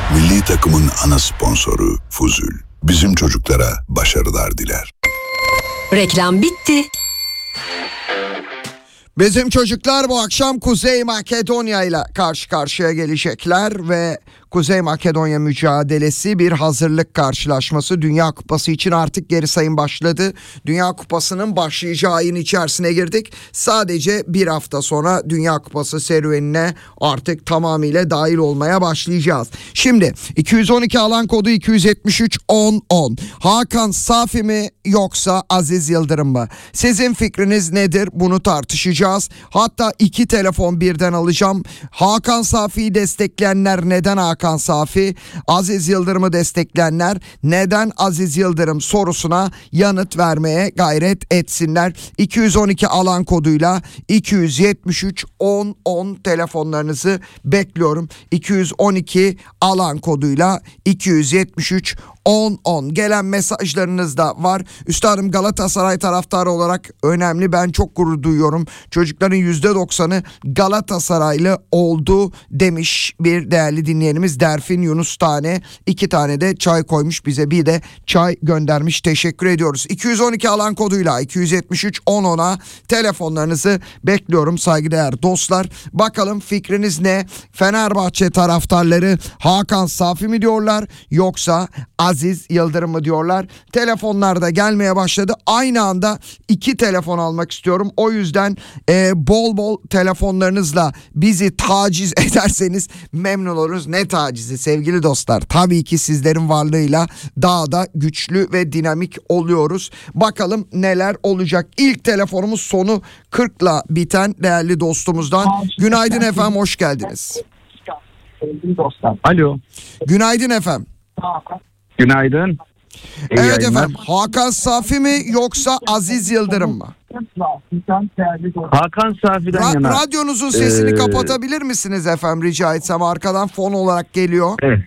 Milli takımın ana sponsoru Fuzul. Bizim çocuklara başarılar diler. Reklam bitti. Bizim çocuklar bu akşam Kuzey Makedonya ile karşı karşıya gelecekler ve Kuzey Makedonya mücadelesi bir hazırlık karşılaşması. Dünya Kupası için artık geri sayım başladı. Dünya Kupası'nın başlayacağı ayın içerisine girdik. Sadece bir hafta sonra Dünya Kupası serüvenine artık tamamıyla dahil olmaya başlayacağız. Şimdi 212 alan kodu 273 10 10. Hakan Safi mi yoksa Aziz Yıldırım mı? Sizin fikriniz nedir? Bunu tartışacağız. Hatta iki telefon birden alacağım. Hakan Safi'yi destekleyenler neden Hakan Safi? Aziz Yıldırım'ı destekleyenler neden Aziz Yıldırım sorusuna yanıt vermeye gayret etsinler. 212 alan koduyla 273 10 10 telefonlarınızı bekliyorum. 212 alan koduyla 273 10 10 gelen mesajlarınız da var. Üstadım, Galatasaray taraftarı olarak önemli. Ben çok gurur duyuyorum. Çocukların %90'ı Galatasaraylı oldu demiş bir değerli dinleyenimiz Derfin Yunus Tane. 2 tane de çay koymuş bize, bir de çay göndermiş. Teşekkür ediyoruz. 212 alan koduyla 273 10 10'a telefonlarınızı bekliyorum saygıdeğer dostlar. Bakalım fikriniz ne? Fenerbahçe taraftarları Hakan Safi mi diyorlar yoksa Aziz Yıldırım mı diyorlar? Telefonlar da gelmeye başladı. Aynı anda 2 telefon almak istiyorum. O yüzden bol bol telefonlarınızla bizi taciz ederseniz memnun oluruz. Ne tacizi sevgili dostlar? Tabii ki sizlerin varlığıyla daha da güçlü ve dinamik oluyoruz. Bakalım neler olacak. İlk telefonumuz sonu 40'la biten değerli dostumuzdan. Günaydın efendim, hoş geldiniz. Alo. Günaydın efendim. Günaydın. Evet efendim, Hakan Safi mi yoksa Aziz Yıldırım mı? Hakan Safi'den yana. Radyonuzun sesini kapatabilir misiniz efendim, rica etsem, arkadan fon olarak geliyor. Evet.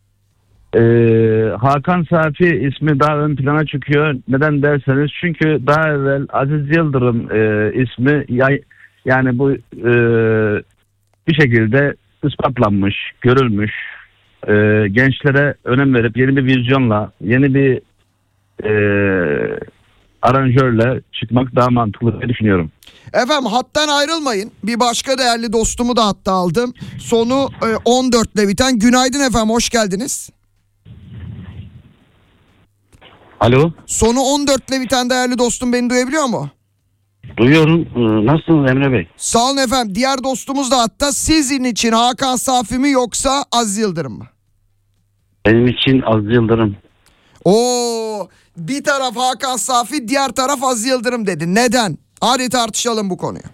Hakan Safi ismi daha ön plana çıkıyor. Neden derseniz, çünkü daha evvel Aziz Yıldırım ismi yani bu bir şekilde ispatlanmış, görülmüş. Gençlere önem verip yeni bir vizyonla, yeni bir aranjörle çıkmak daha mantıklı diye düşünüyorum. Efendim, hattan ayrılmayın. Bir başka değerli dostumu da hatta aldım. Sonu 14 ile biten. Günaydın efendim, hoş geldiniz. Alo. Sonu 14 ile biten değerli dostum beni duyabiliyor mu? Duyuyorum. Nasılsınız Emre Bey? Sağ olun efendim. Diğer dostumuz da hatta, sizin için Hakan Safi mi yoksa Aziz Yıldırım mı? Benim için Aziz Yıldırım. Oo, bir taraf Hakan Safi, diğer taraf Aziz Yıldırım dedi. Neden? Hadi tartışalım bu konuyu.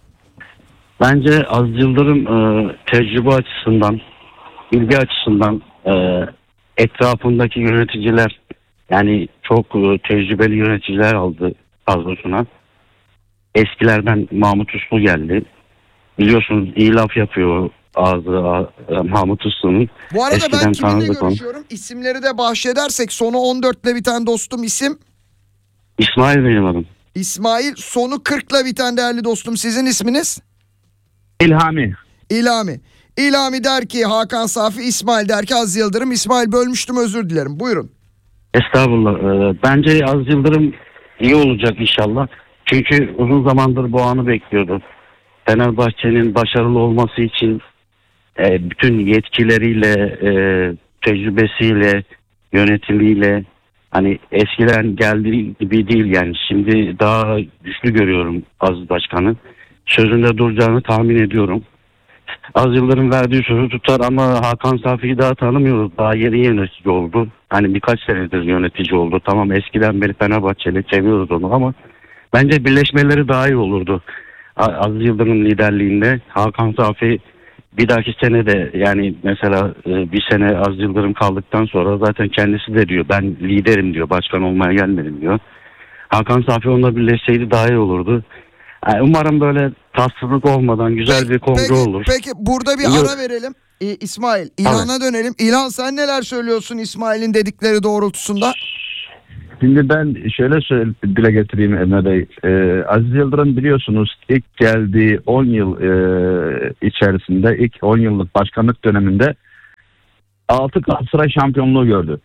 Bence Aziz Yıldırım tecrübe açısından, bilgi açısından, etrafındaki yöneticiler, yani çok tecrübeli yöneticiler aldı kadrosuna. Eskilerden Mahmut Uslu geldi. Biliyorsunuz iyi laf yapıyor Mahmut Uslu'nun. Bu arada eskiden ben kiminle tanıdık görüşüyorum? İsimleri de bahşedersek, sonu 14 ile biten dostum isim? İsmail benim adım. İsmail. Sonu 40 ile biten değerli dostum, sizin isminiz? İlhami. İlhami. İlhami der ki Hakan Safi, İsmail der ki Aziz Yıldırım. İsmail, bölmüştüm, özür dilerim. Buyurun. Estağfurullah. Bence Aziz Yıldırım iyi olacak inşallah. Çünkü uzun zamandır bu anı bekliyordu. Fenerbahçe'nin başarılı olması için bütün yetkileriyle, tecrübesiyle, yönetimiyle, hani eskiden geldiği gibi değil yani. Şimdi daha güçlü görüyorum Aziz Başkan'ı. Sözünde duracağını tahmin ediyorum. Aziz Yıldırım verdiği sözü tutar ama Hakan Safi'yi daha tanımıyoruz. Daha yeni yönetici oldu. Hani birkaç senedir yönetici oldu. Tamam, eskiden beri Fenerbahçe'yle seviyoruz onu ama bence birleşmeleri daha iyi olurdu. Aziz Yıldırım liderliğinde Hakan Safi bir dahaki sene de, yani mesela bir sene Aziz Yıldırım kaldıktan sonra zaten kendisi de diyor ben liderim diyor, başkan olmaya gelmedim diyor. Hakan Safi onunla birleşseydi daha iyi olurdu. Yani umarım böyle tatsızlık olmadan güzel bir kongre olur. Peki burada bir ara verelim. İsmail, İlhan'a dönelim. İlhan, sen neler söylüyorsun İsmail'in dedikleri doğrultusunda? Şimdi ben şöyle dile getireyim Emre Bey. Aziz Yıldırım biliyorsunuz ilk geldiği 10 yıl içerisinde, ilk 10 yıllık başkanlık döneminde 6 Galatasaray şampiyonluğu gördü.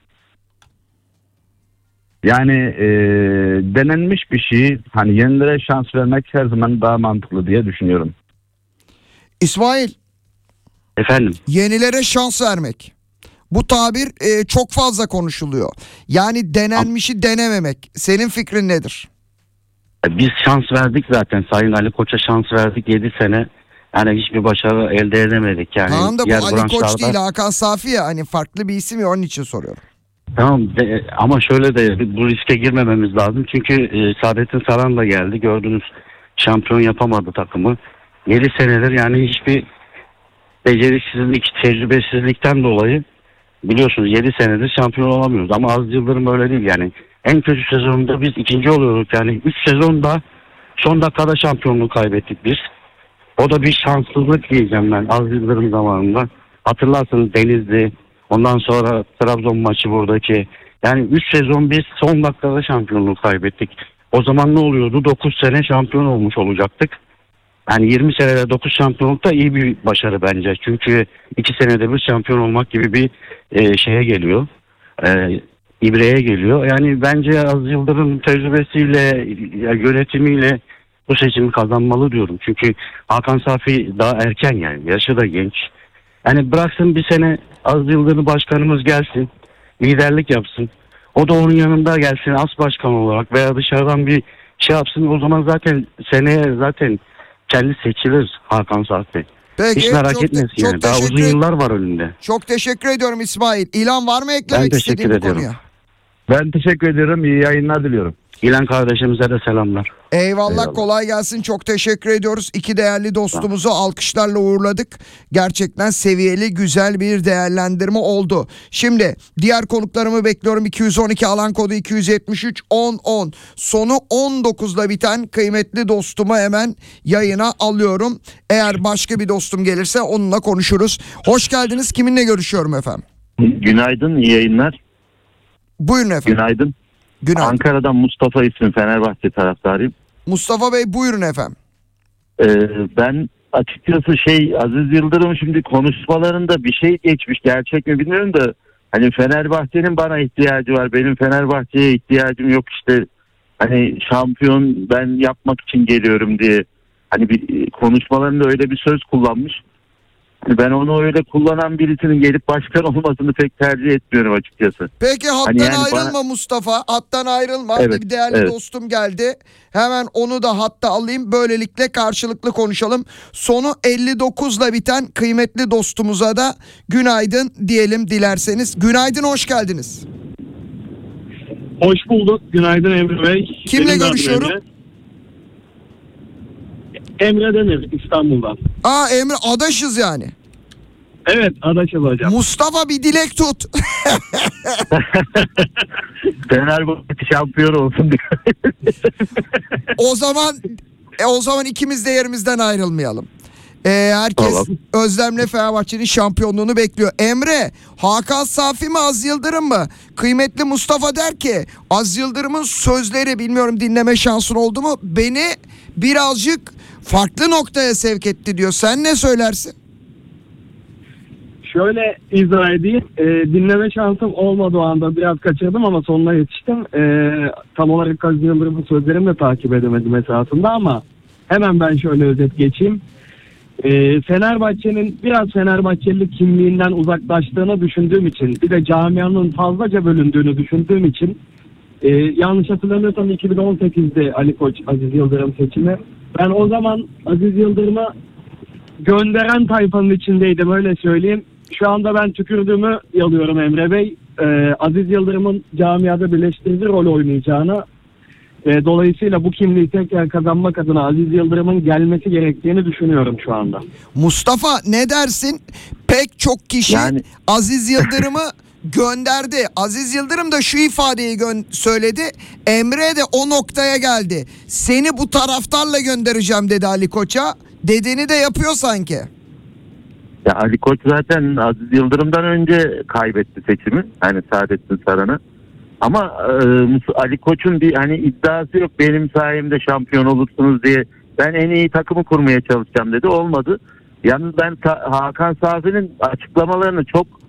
Yani denenmiş bir şey, hani yenilere şans vermek her zaman daha mantıklı diye düşünüyorum. İsmail, Efendim, yenilere şans vermek. Bu tabir çok fazla konuşuluyor. Yani denenmişi denememek. Senin fikrin nedir? biz şans verdik zaten. Sayın Ali Koç'a şans verdik 7 sene. Yani hiçbir başarı elde edemedik. Yani Tamam da bu diğer Ali Koç branşlarda- değil, Hakan Safi ya. Hani farklı bir isim ya, onun için soruyorum. Tamam ama şöyle de bu riske girmememiz lazım. Çünkü Saadettin Saran da geldi. Gördünüz, şampiyon yapamadı takımı. 7 senedir yani hiçbir beceriksizlik, tecrübesizlikten dolayı biliyorsunuz 7 senedir şampiyon olamıyoruz. Ama Aziz Yıldırım öyle değil yani. En kötü sezonunda biz ikinci oluyorduk. Yani 3 sezonda son dakikada şampiyonluğu kaybettik biz. O da bir şanssızlık diyeceğim ben Aziz Yıldırım zamanında. Hatırlarsınız Denizli, ondan sonra Trabzon maçı buradaki. Yani 3 sezon biz son dakikada şampiyonluğu kaybettik. O zaman ne oluyordu? 9 sene şampiyon olmuş olacaktık. Yani 20 senede 9 şampiyonluk da iyi bir başarı bence. Çünkü 2 senede bir şampiyon olmak gibi bir şeye geliyor. İbreye geliyor. Yani bence Aziz Yıldırım tecrübesiyle, yönetimiyle bu seçimi kazanmalı diyorum. Çünkü Hakan Safi daha erken, yani yaşı da genç. Yani bıraksın bir sene Aziz Yıldırım başkanımız gelsin, liderlik yapsın. O da onun yanında gelsin as başkan olarak veya dışarıdan bir şey yapsın. O zaman zaten seneye kendi seçilir Hakan Safi. Peki, Hiç merak çok etmesin çok yani. Daha uzun teşekkür- yıllar var önünde. Çok teşekkür ediyorum İsmail. İlhan, var mı eklemek Ben teşekkür istediğin bu ediyorum. konuya? Ben teşekkür ediyorum. İyi yayınlar diliyorum. İlan kardeşimize de selamlar. Eyvallah, Eyvallah. kolay gelsin. Çok teşekkür ediyoruz. İki değerli dostumuzu alkışlarla uğurladık. Gerçekten seviyeli, güzel bir değerlendirme oldu. Şimdi diğer konuklarımı bekliyorum. 212 alan kodu 273 1010. Sonu 19'la biten kıymetli dostumu hemen yayına alıyorum. Eğer başka bir dostum gelirse onunla konuşuruz. Hoş geldiniz. Kiminle görüşüyorum efendim? Günaydın, iyi yayınlar. Buyurun efendim. Günaydın. Günaydın. Ankara'dan Mustafa ismim, Fenerbahçe taraftarıyım. Mustafa Bey, buyurun efendim. Ben açıkçası Aziz Yıldırım şimdi konuşmalarında bir şey geçmiş, gerçek mi bilmiyorum da hani Fenerbahçe'nin bana ihtiyacı var, benim Fenerbahçe'ye ihtiyacım yok, işte hani şampiyon ben yapmak için geliyorum diye hani bir konuşmalarında öyle bir söz kullanmış. Ben onu öyle kullanan birisinin gelip başkan olmasını pek tercih etmiyorum açıkçası. Peki hattan Hani yani ayrılma Mustafa. Hattan ayrılma. Evet, Bir değerli evet. dostum geldi. Hemen onu da hatta alayım. Böylelikle karşılıklı konuşalım. Sonu 59'la biten kıymetli dostumuza da günaydın diyelim dilerseniz. Günaydın, hoş geldiniz. Hoş bulduk. Günaydın Emre Bey. Kimle Benim de adım görüşüyorum? Emre. Emre Demir, İstanbul'dan. Emre, adaşız yani. Evet, adaşız hocam. Mustafa, bir dilek tut. Fenerbahçe şampiyon olsun diye. o zaman ikimiz de yerimizden ayrılmayalım. Herkes Tamam. özlemle Fenerbahçe'nin şampiyonluğunu bekliyor. Emre, Hakan Safi mi, Aziz Yıldırım mı? Kıymetli Mustafa der ki Aziz Yıldırım'ın sözleri, bilmiyorum dinleme şansın oldu mu, beni birazcık farklı noktaya sevk etti diyor. Sen ne söylersin? Şöyle izah edeyim. Dinleme şansım olmadı o anda. Biraz kaçırdım ama sonuna yetiştim. Tam olarak Aziz Yıldırım'ın sözlerini de takip edemedim esasında ama hemen ben şöyle özet geçeyim. Fenerbahçe'nin biraz Fenerbahçelilik kimliğinden uzaklaştığını düşündüğüm için, bir de camianın fazlaca bölündüğünü düşündüğüm için, yanlış hatırlamıyorsam 2018'de Ali Koç Aziz Yıldırım seçimi. Ben o zaman Aziz Yıldırım'ı gönderen tayfanın içindeydim, öyle söyleyeyim. Şu anda ben tükürdüğümü yalıyorum Emre Bey. Aziz Yıldırım'ın camiada birleştirici rol oynayacağını, dolayısıyla bu kimliği tekrar kazanmak adına Aziz Yıldırım'ın gelmesi gerektiğini düşünüyorum şu anda. Mustafa, ne dersin? Pek çok kişi Yani- Aziz Yıldırım'ı gönderdi. Aziz Yıldırım da şu ifadeyi söyledi. Emre de o noktaya geldi. Seni bu taraftarla göndereceğim dedi Ali Koç'a. Dediğini de yapıyor sanki. Ya Ali Koç zaten Aziz Yıldırım'dan önce kaybetti seçimi. Hani Saadettin Saran'ı. Ama Ali Koç'un bir hani iddiası yok. Benim sayemde şampiyon olursunuz diye. Ben en iyi takımı kurmaya çalışacağım dedi. Olmadı. Yalnız ben Hakan Safi'nin açıklamalarını çok